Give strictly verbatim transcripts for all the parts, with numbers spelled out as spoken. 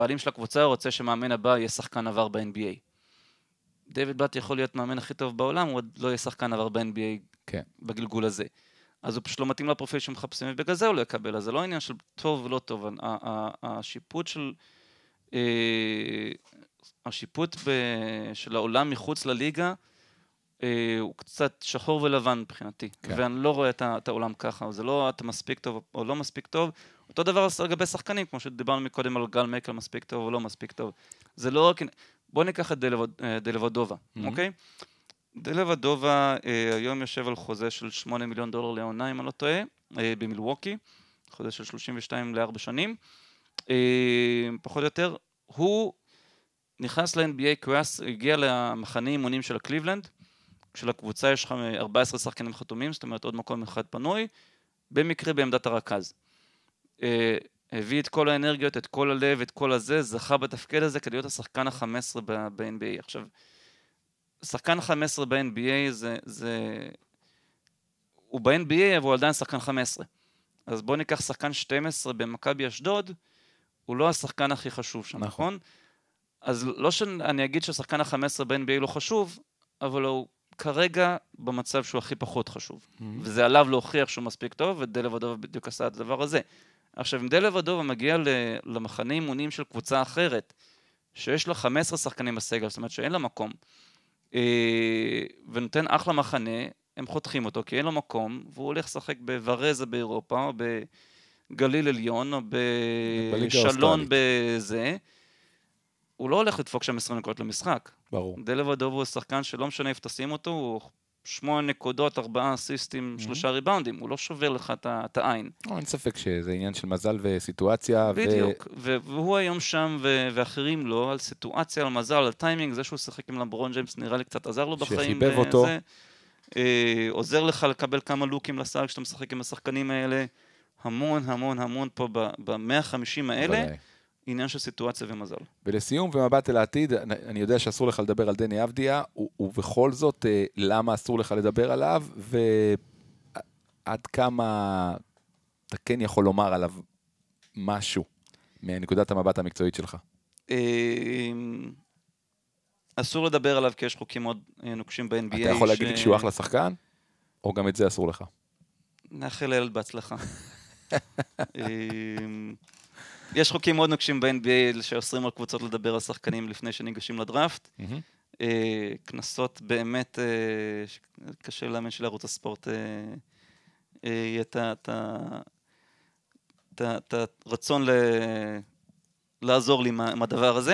הבעלים של הקבוצה רוצה שמאמן הבא יהיה שחקן עבר ב-אן בי איי. דיוויד בלאט יכול להיות מאמן הכי טוב בעולם, הוא עוד לא יהיה שחקן עבר ב-אן בי איי כן. בגלגול הזה. אז הוא פשוט לא מתאים לפרופיל שמחפשים, ובגלל זה הוא לא יקבל. אז זה לא עניין של טוב ולא טוב. השיפוט של... השיפוט של העולם מחוץ לליגה, הוא קצת שחור ולבן מבחינתי. כן. ואני לא רואה את העולם ככה. זה לא אתה מספיק טוב או לא מספיק טוב. אותו דבר לגבי שחקנים, כמו שדיברנו מקודם על גל מקל מספיק טוב או לא מספיק טוב. זה לא רק... בואו ניקח את דלוודובה, אוקיי? דלוודובה היום יושב על חוזה של שמונה מיליון דולר לעונה, אם אני לא טועה, במילווקי, חוזה של שלושים ושתיים לארבע שנים. פחות או יותר, הוא נכנס ל-אן בי איי, הגיע למחנה אימונים של הקליבלנד, כשלקבוצה יש ארבעה עשר שחקנים חתומים, זאת אומרת עוד מקום אחד פנוי, במקרה בעמדת הרכז. הביא את כל האנרגיות, את כל הלב, את כל הזה, זכה בתפקד הזה כדי להיות השחקן ה-חמש עשרה ב-אן בי איי. עכשיו, שחקן ה-חמש עשרה ב-אן בי איי זה, זה... הוא ב-אן בי איי, אבל הוא עדיין שחקן חמש עשרה. אז בואו ניקח שחקן שתים עשרה במכבי אשדוד, הוא לא השחקן הכי חשוב שם, נכון? אז לא שאני אגיד שהשחקן ה-חמש עשרה ב-אן בי איי לא חשוב, אבל הוא כרגע במצב שהוא הכי פחות חשוב. Mm-hmm. וזה עליו להוכיח שהוא מספיק טוב, ודלוודובה בדיוק עשה את הדבר הזה. עכשיו, אם דלוודובה מגיע למחנה אימונים של קבוצה אחרת, שיש לה חמש עשרה שחקנים בסגל, זאת אומרת שאין לה מקום, ונותן אחלה מחנה, הם חותכים אותו, כי אין לו מקום, והוא הולך לשחק בוורזה באירופה, או בגליל עליון, או בשלון בזה, הוא לא הולך לדפוק שם עשרים נקודות למשחק. ברור. דלוודובה הוא שחקן שלא משנה איפה תשים אותו, הוא שמונה נקודות, ארבעה אסיסטים, שלושה ריבאונדים, הוא לא שובר לך את העין. אין ספק שזה עניין של מזל וסיטואציה. בדיוק, והוא היום שם ואחרים לא, על סיטואציה, על מזל, על טיימינג, זה שהוא שחק עם לברון ג'יימס נראה לי קצת עזר לו בחיים. שחיבב אותו. עוזר לך לקבל כמה לוקים לסל כשאתה משחק עם השחקנים האלה, המון המון המון פה ב-מאה וחמישים האלה. עניין של סיטואציה ומזל. ולסיום ומבט אל העתיד, אני יודע שאסור לך לדבר על דני אבדיה, ובכל זאת, למה אסור לך לדבר עליו, ועד כמה אתה כן יכול לומר עליו משהו, מנקודת המבט המקצועית שלך? אסור לדבר עליו, כי יש חוקים מאוד נוקשים ב-אן בי איי. אתה יכול להגיד שהוא אחלה שחקן, או גם את זה אסור לך? נאחל לילד בהצלחה. יש חוקים מאוד נוקשים ב-אן בי איי שאוסרים על קבוצות לדבר על שחקנים לפני שניגשים לדראפט. כנסות באמת, קשה לאמן של ערוץ הספורט, יהיה את הרצון לעזור לי עם הדבר הזה.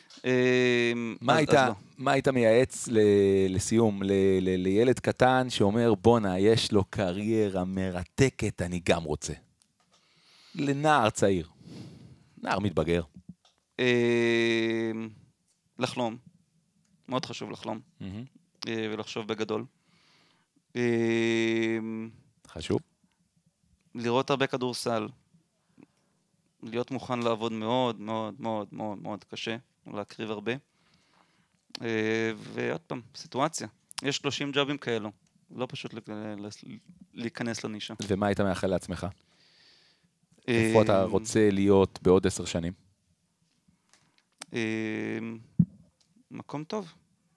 מה היית מייעץ לסיום, לילד קטן שאומר, בונה, יש לו קריירה מרתקת, אני גם רוצה. לנער צעיר. נער מתבגר. לחלום. מאוד חשוב לחלום. ולחשוב בגדול. חשוב. לראות הרבה כדורסל. להיות מוכן לעבוד מאוד מאוד מאוד מאוד מאוד קשה. להקריב הרבה. ועוד פעם, סיטואציה. יש שלושים ג'אבים כאלו. לא פשוט להיכנס לנישה. ומה היית מאחל לעצמך? איפה אתה רוצה להיות בעוד עשר שנים? מקום טוב.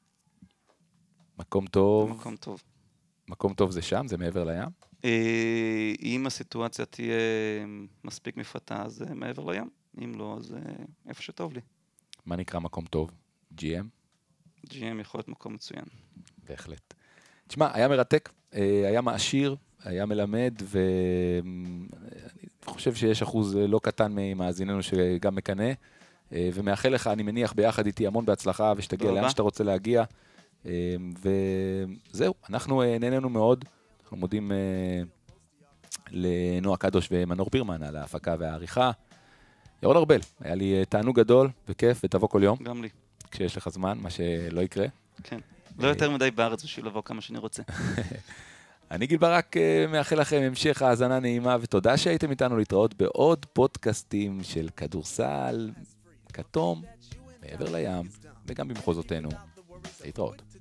מקום טוב? מקום טוב. מקום טוב זה שם? זה מעבר לים? אם הסיטואציה תהיה מספיק מפתה, אז מעבר לים. אם לא, אז איפה שטוב לי. מה נקרא מקום טוב? ג'י אם? ג'י אם יכול להיות מקום מצוין. בהחלט. תשמע, היה מרתק, היה מעשיר, היה מלמד, ואני חושב שיש אחוז לא קטן ממאזיננו שגם מקנה, ומאחל לך, אני מניח ביחד איתי המון בהצלחה, ושתגיע לאן שאתה רוצה להגיע, וזהו, אנחנו נהנינו מאוד, אנחנו מודים לנועה קדוש ומנור בירמן על ההפקה והעריכה. ירון ארבל, היה לי תענוג גדול וכיף, ותבוא כל יום. גם לי. כשיש לך זמן, מה שלא יקרה. כן, לא יותר מדי בארץ בשביל לבוא כמה שאני רוצה. אני גיל ברק מאחל לכם המשך האזנה נעימה, ותודה שהייתם איתנו להתראות בעוד פודקאסטים של כדורסל, כתום, מעבר לים, וגם במחוזותינו. להתראות.